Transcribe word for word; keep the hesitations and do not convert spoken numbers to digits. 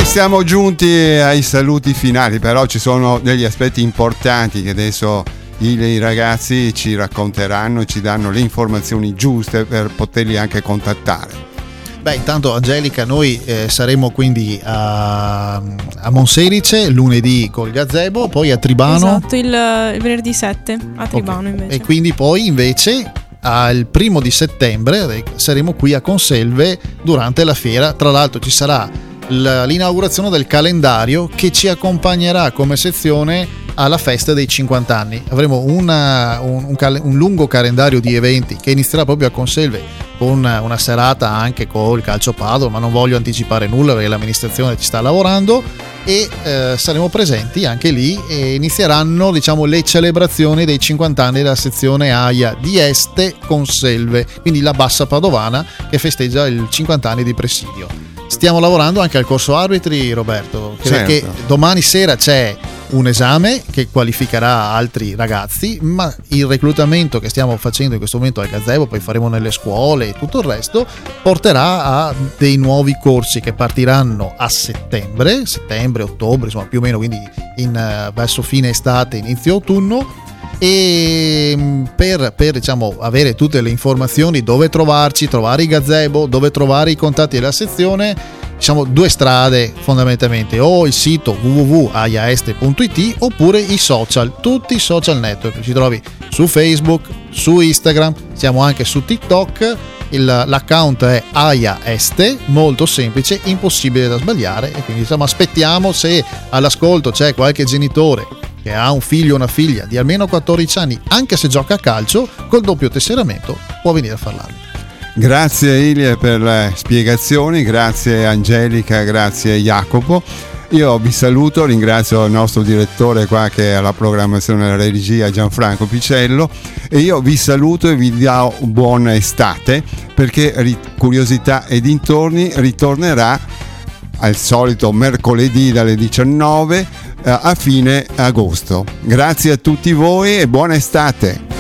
E siamo giunti ai saluti finali, però ci sono degli aspetti importanti che adesso i, i ragazzi ci racconteranno, ci danno le informazioni giuste per poterli anche contattare. Beh, intanto Angelica, noi eh, saremo quindi a, a Monselice lunedì col gazebo, poi a Tribano. Esatto, il, il venerdì sette a Tribano, okay. Invece. E quindi poi invece al primo di settembre saremo qui a Conselve durante la fiera. Tra l'altro ci sarà l'inaugurazione del calendario che ci accompagnerà come sezione alla festa dei cinquanta anni. Avremo una, un, un, cal- un lungo calendario di eventi che inizierà proprio a Conselve con una serata anche col calcio padel, ma non voglio anticipare nulla perché l'amministrazione ci sta lavorando, e eh, saremo presenti anche lì e inizieranno, diciamo, le celebrazioni dei cinquanta anni della sezione AIA di Este Conselve, quindi la Bassa Padovana che festeggia il cinquanta anni di presidio. Stiamo lavorando anche al corso arbitri, Roberto, perché certo. Domani sera c'è un esame che qualificherà altri ragazzi, ma il reclutamento che stiamo facendo in questo momento al gazebo, poi faremo nelle scuole e tutto il resto, porterà a dei nuovi corsi che partiranno a settembre, settembre, ottobre, insomma più o meno, quindi in, verso fine estate, inizio autunno. E per, per diciamo avere tutte le informazioni, dove trovarci, trovare i gazebo, dove trovare i contatti della sezione, diciamo due strade fondamentalmente: o il sito w w w punto aiaeste punto i t oppure i social, tutti i social network. Ci trovi su Facebook, su Instagram, siamo anche su TikTok. Il, l'account è aiaeste, molto semplice, impossibile da sbagliare, e quindi insomma aspettiamo, se all'ascolto c'è qualche genitore che ha un figlio o una figlia di almeno quattordici anni, anche se gioca a calcio, col doppio tesseramento può venire a parlarne. Grazie Ilie per le spiegazioni, grazie Angelica, grazie Jacopo. Io vi saluto, ringrazio il nostro direttore qua che è alla programmazione della regia, Gianfranco Picello, e io vi saluto e vi do buona estate, perché Curiosità e dintorni ritornerà al solito mercoledì dalle diciannove a fine agosto. Grazie a tutti voi e buona estate.